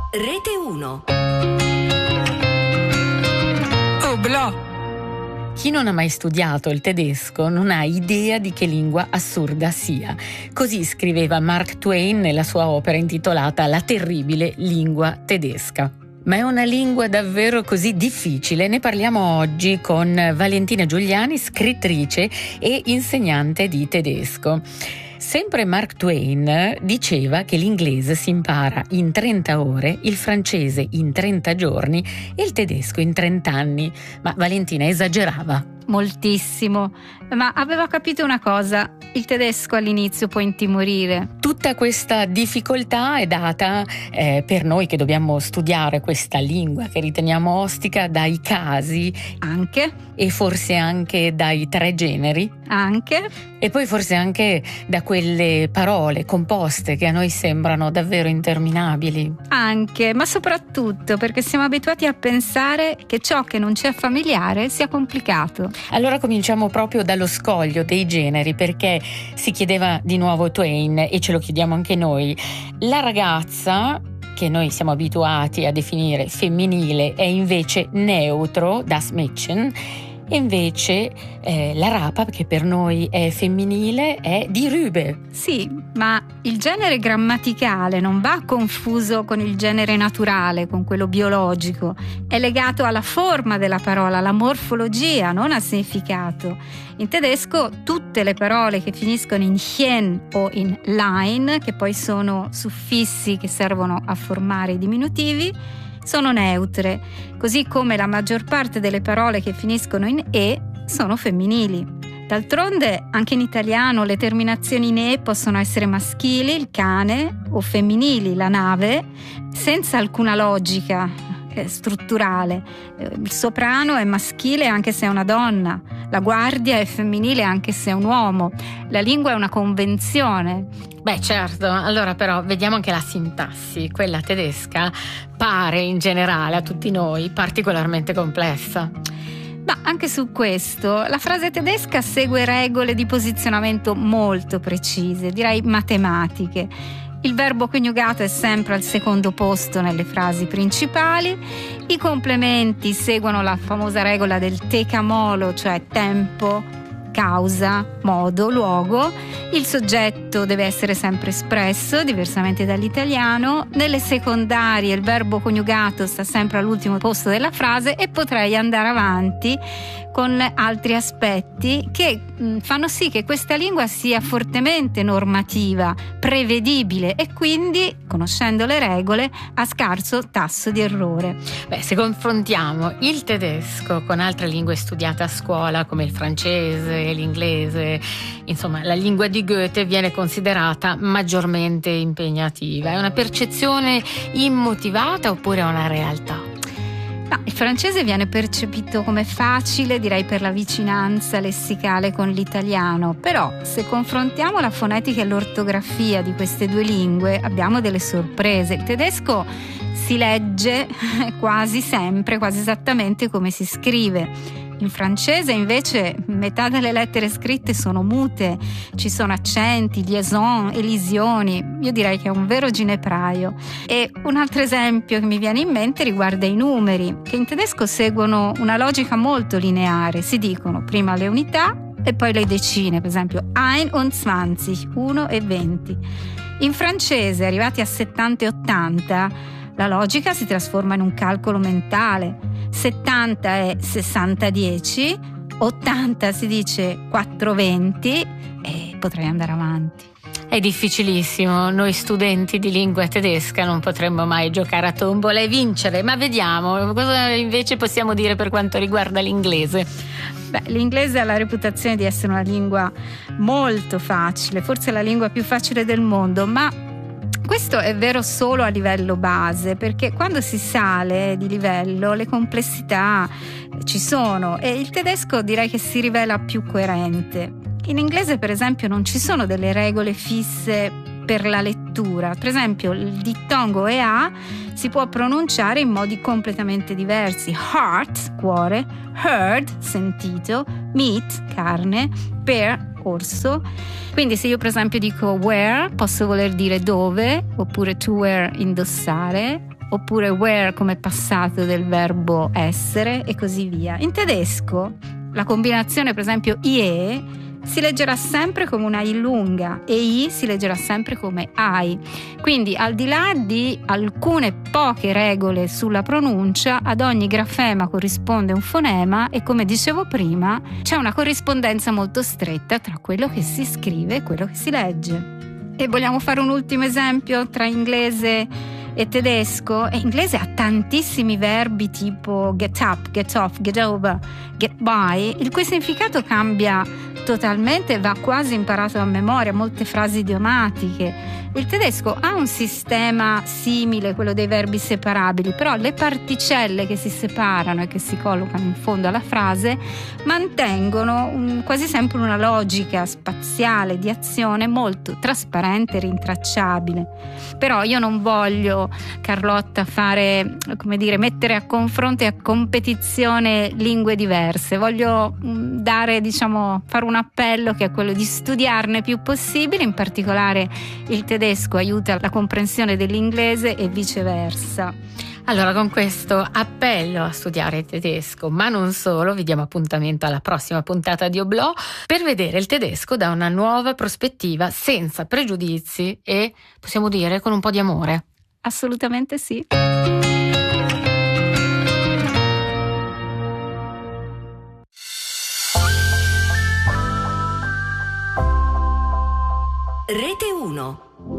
Rete 1. Oblò. Chi non ha mai studiato il tedesco non ha idea di che lingua assurda sia. Così scriveva Mark Twain nella sua opera intitolata La terribile lingua tedesca. Ma è una lingua davvero così difficile? Ne parliamo oggi con Valentina Giuliani, scrittrice e insegnante di tedesco. Sempre Mark Twain diceva che l'inglese si impara in 30 ore, il francese in 30 giorni e il tedesco in 30 anni. Ma Valentina esagerava. Moltissimo, ma aveva capito una cosa: il tedesco all'inizio può intimorire. Tutta questa difficoltà è data per noi che dobbiamo studiare questa lingua che riteniamo ostica dai casi Anche, e forse anche dai 3 generi e poi forse anche da quelle parole composte che a noi sembrano davvero interminabili. ma soprattutto perché siamo abituati a pensare che ciò che non ci è familiare sia complicato. Allora cominciamo proprio dallo scoglio dei generi, perché si chiedeva di nuovo Twain e ce lo chiediamo anche noi. La ragazza, che noi siamo abituati a definire femminile, è invece neutro, das Mädchen, e invece la rapa, che per noi è femminile, è die Rübe. Sì, ma il genere grammaticale non va confuso con il genere naturale, con quello biologico. È legato alla forma della parola, alla morfologia, non al significato. In tedesco tutte le parole che finiscono in chen o in lein, che poi sono suffissi che servono a formare i diminutivi, sono neutre, così come la maggior parte delle parole che finiscono in e sono femminili. D'altronde, anche in italiano le terminazioni in e possono essere maschili, il cane, o femminili, la nave, senza alcuna logica strutturale. Il soprano è maschile anche se è una donna, la guardia è femminile anche se è un uomo. La lingua è una convenzione. Beh, certo, allora però vediamo anche la sintassi. Quella tedesca pare in generale a tutti noi particolarmente complessa. Ma anche su questo, la frase tedesca segue regole di posizionamento molto precise, direi matematiche. Il verbo coniugato è sempre al secondo posto nelle frasi principali, i complementi seguono la famosa regola del tecamolo, cioè tempo, causa, modo, luogo. Il soggetto deve essere sempre espresso, diversamente dall'italiano. Nelle secondarie il verbo coniugato sta sempre all'ultimo posto della frase, e potrei andare avanti con altri aspetti che fanno sì che questa lingua sia fortemente normativa, prevedibile e quindi, conoscendo le regole, a scarso tasso di errore. Beh, se confrontiamo il tedesco con altre lingue studiate a scuola come il francese, l'inglese, insomma la lingua di Goethe viene considerata maggiormente impegnativa. È una percezione immotivata oppure è una realtà? Il francese viene percepito come facile, direi per la vicinanza lessicale con l'italiano, però se confrontiamo la fonetica e l'ortografia di queste due lingue abbiamo delle sorprese. Il tedesco si legge quasi sempre, quasi esattamente come si scrive. In francese invece metà delle lettere scritte sono mute, ci sono accenti, liaison, elisioni. Io direi che è un vero ginepraio. E un altro esempio che mi viene in mente riguarda i numeri, che in tedesco seguono una logica molto lineare. Si dicono prima le unità e poi le decine, per esempio 21, 1 e 20. In francese, arrivati a 70 e 80, la logica si trasforma in un calcolo mentale. 70 è 60-10, 80 si dice 4-20 e potrei andare avanti. È difficilissimo, noi studenti di lingua tedesca non potremmo mai giocare a tombola e vincere, ma vediamo cosa invece possiamo dire per quanto riguarda l'inglese. L'inglese ha la reputazione di essere una lingua molto facile, forse la lingua più facile del mondo, ma questo è vero solo a livello base, perché quando si sale di livello le complessità ci sono e il tedesco direi che si rivela più coerente. In inglese, per esempio, non ci sono delle regole fisse per la lettura. Per esempio, il dittongo EA si può pronunciare in modi completamente diversi. Heart, cuore, heard, sentito, meat, carne, bear, orso. Quindi se io per esempio dico wear, posso voler dire dove, oppure to wear, indossare. oppure were come passato del verbo essere e così via. In tedesco la combinazione, per esempio, ie si leggerà sempre come una I lunga e I si leggerà sempre come AI. Quindi, al di là di alcune poche regole sulla pronuncia, ad ogni grafema corrisponde un fonema e, come dicevo prima, c'è una corrispondenza molto stretta tra quello che si scrive e quello che si legge. E vogliamo fare un ultimo esempio tra inglese e tedesco? E inglese ha tantissimi verbi tipo get up, get off, get over, get by, il cui significato cambia totalmente, va quasi imparato a memoria, molte frasi idiomatiche. Il tedesco ha un sistema simile, quello dei verbi separabili, però le particelle che si separano e che si collocano in fondo alla frase mantengono quasi sempre una logica spaziale di azione molto trasparente e rintracciabile. Però io non voglio, Carlotta, mettere a confronto e a competizione lingue diverse. Voglio fare un appello che è quello di studiarne più possibile, in particolare il tedesco aiuta la comprensione dell'inglese e viceversa. Allora, con questo appello a studiare il tedesco, ma non solo, vi diamo appuntamento alla prossima puntata di Oblò per vedere il tedesco da una nuova prospettiva, senza pregiudizi e, possiamo dire, con un po' di amore. Assolutamente sì. Rete 1